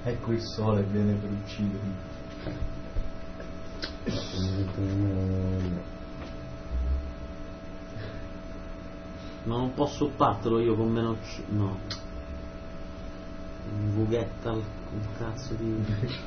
Ecco il sole viene per uccidermi. Ma non posso batterlo io con meno no. Un Vughetta, un cazzo di